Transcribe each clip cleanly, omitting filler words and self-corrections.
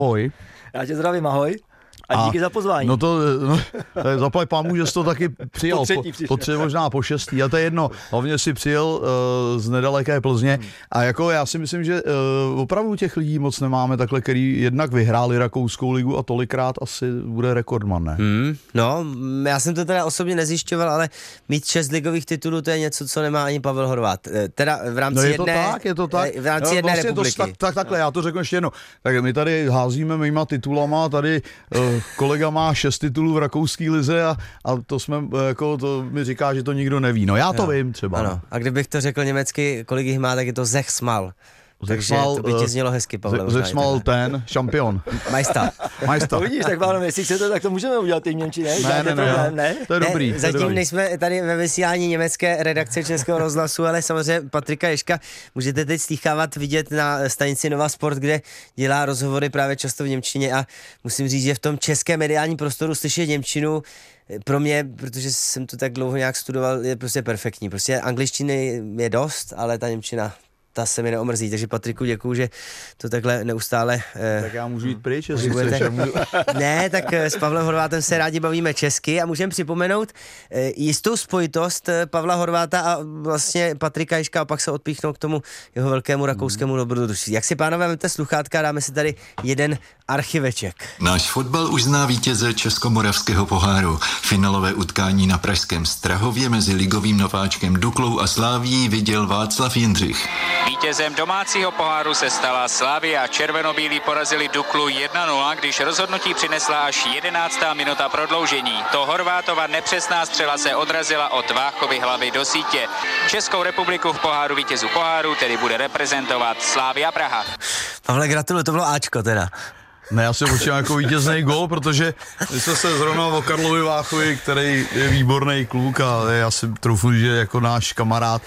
Ahoj. Já tě zdravím, ahoj. A díky za pozvání. No to zaplať pámu, že jsi to taky přijal. Možná po šestý, a to je jedno. Hlavně si přijel z nedaleké Plzně. A jako já si myslím, že opravdu těch lidí moc nemáme takhle, který jednak vyhráli rakouskou ligu a tolikrát asi bude rekordman, ne? No, já jsem to teda osobně nezjišťoval, ale mít 6 ligových titulů, to je něco, co nemá ani Pavel Horvát. Teda v rámci je to tak. V rámci jedné vlastně republiky. Takhle, já to řeknu ještě jedno. Tak my tady házíme mýma titulama, tady kolega má 6 titulů v rakouské lize a to jsme, jako to mi říká, že to nikdo neví. No já to vím třeba. Ano. A kdybych to řekl německy, kolik jich má, tak je to Zechsmal. Takže to by ti znělo hezky, Pavle. Zechsmal ten šampion. Majsta. Vidíš, tak pánové, jestli chcete, tak to můžeme udělat i v němčině. Ne. To je dobrý. Zatím nejsme tady ve vysílání německé redakce Českého rozhlasu, ale samozřejmě Patrika Ježka můžete teď slýchávat, vidět na stanici Nova Sport, kde dělá rozhovory právě často v němčině a musím říct, že v tom českém mediálním prostoru slyšet němčinu pro mě, protože jsem to tak dlouho nějak studoval, je prostě perfektní. Prostě angličtiny je dost, ale ta němčina, ta se mi neomrzí, takže Patriku děkuju, že to takhle neustále... Tak já můžu jít pryč, jestli chceš. Ne, tak s Pavlem Horvátem se rádi bavíme česky a můžeme připomenout jistou spojitost Pavla Horváta a vlastně Patrika Ježka a pak se odpíchnout k tomu jeho velkému rakouskému dobrodružství. Jak si, pánové, vemte sluchátka, dáme si tady jeden archiveček. Náš fotbal už zná vítěze Českomoravského poháru. Finálové utkání na pražském Strahově mezi ligovým nováčkem Duklou a Slávií viděl Václav Jindřich. Vítězem domácího poháru se stala Slavia. Červenobílí porazili Duklu 1-0, když rozhodnutí přinesla až 11. minuta prodloužení. To Horvátova nepřesná střela se odrazila od Váchovy hlavy do sítě. Českou republiku v poháru vítězů poháru tedy bude reprezentovat Slavia Praha. Pavle, gratuluju, to bylo Ačko teda. Ne, já si počítám jako vítězný gól, protože my jsme se zrovna o Karlovi Váchovi, který je výborný kluk a já si troufnu, že jako náš kamarád,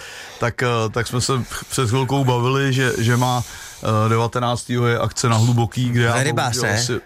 tak jsme se před chvilkou bavili, že má 19. je akce na Hluboký, kde já rybář,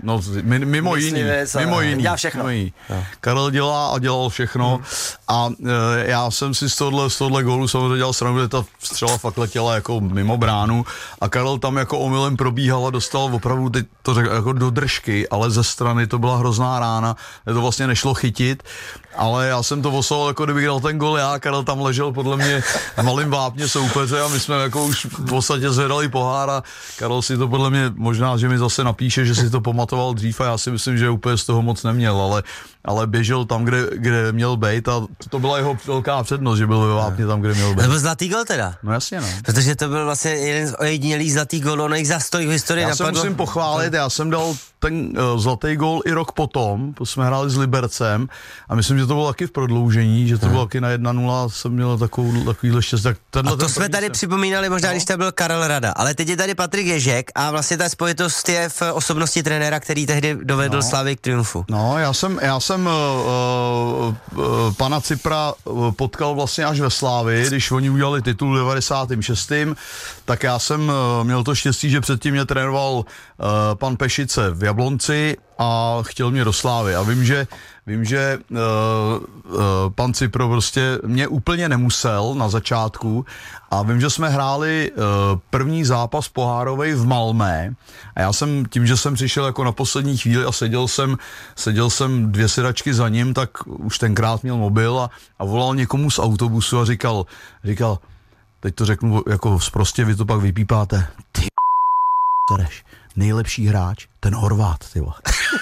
mimo jiný. Dělá všechno. Karel dělá a dělal všechno a já jsem si z tohohle gólu samozřejmě dělal srandu, že ta střela fakt letěla jako mimo bránu a Karel tam jako omylem probíhal a dostal opravdu, teď to řekl, jako do držky, ale ze strany to byla hrozná rána, to vlastně nešlo chytit, ale já jsem to oslal, jako kdybych dal ten gól já, Karel tam ležel podle mě v malým vápně soupeře a my jsme jako už v podstatě zvedali pohár a Karel si to podle mě, možná, že mi zase napíše, že si to pamatoval dřív a já si myslím, že úplně z toho moc neměl, ale běžel tam, kde měl být a to byla jeho velká přednost, že byl ve vápně tam, kde měl být. To byl zlatý gol teda? No jasně, no. Protože to byl vlastně jeden z ojedinělých zlatých gólů, ono jich zastojí v historii já napadlo. Já se musím pochválit, já jsem dal ten zlatý gól i rok potom, jsme hráli s Libercem a myslím, že to bylo taky v prodloužení, že to bylo taky na 1-0, jsem měl takovýhle štěstí. A to jsme tady připomínali možná, když to byl Karel Rada, ale teď je tady Patrik Ježek a vlastně ta spojitost je v osobnosti trenéra, který tehdy dovedl Slavii k triumfu. No, já jsem pana Cipra potkal vlastně až ve Slávii, když oni udělali titul v 96. Tak já jsem měl to štěstí, že předtím mě trénoval pan Pešice v Jablonci a chtěl mě do Slávy. A vím, že pan Cipro prostě mě úplně nemusel na začátku a vím, že jsme hráli první zápas pohárovej v Malmé a já jsem tím, že jsem přišel jako na poslední chvíli a seděl jsem 2 sedačky za ním, tak už tenkrát měl mobil a volal někomu z autobusu a říkal, teď to řeknu jako sprostě, vy to pak vypípáte, ty Tereš, nejlepší hráč, ten Horvát, ty vole.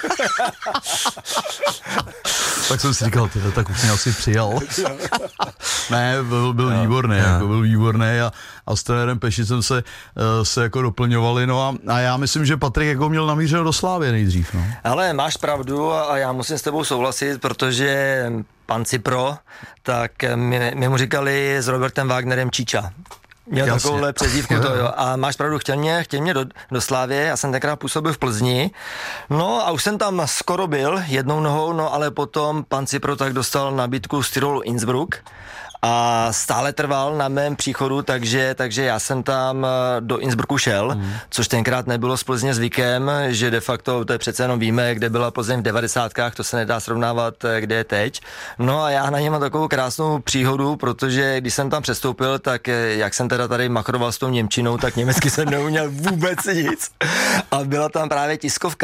Tak jsem si říkal, tak už mě asi přijal. Ne, byl výborný, jako byl výborný a s trenérem Pešicem se jako doplňovali, no a já myslím, že Patrik jako měl namířeno do Slávy nejdřív, no. Ale máš pravdu a já musím s tebou souhlasit, protože pan Cipro, tak my mu říkali s Robertem Wagnerem Čiča. Měl takovouhle přezdívku, to jo. A máš pravdu, chtěl mě do Slávie, já jsem tenkrát působil v Plzni, no a už jsem tam skoro byl jednou nohou, no ale potom pan Cipro tak dostal nabídku z Tyrolu Innsbruck a stále trval na mém příchodu, takže já jsem tam do Innsbrucku šel, což tenkrát nebylo z Plzně zvykem, že de facto, to je přece jenom víme, kde byla Plzeň v 90kách, to se nedá srovnávat, kde je teď. No a já na něm mám takovou krásnou příhodu, protože když jsem tam přestoupil, tak jak jsem teda tady machroval s tou němčinou, tak německy jsem neuměl vůbec nic. A byla tam právě tiskovka.